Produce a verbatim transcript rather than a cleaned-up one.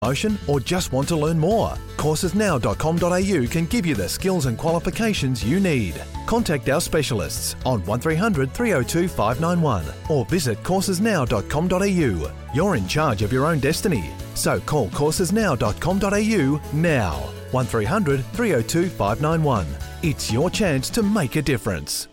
promotion or just want to learn more? courses now dot com dot a u can give you the skills and qualifications you need. Contact our specialists on one three hundred three oh two five nine one or visit courses now dot com dot a u. You're in charge of your own destiny, so call courses now dot com dot a u now. one three hundred three oh two five nine one. It's your chance to make a difference.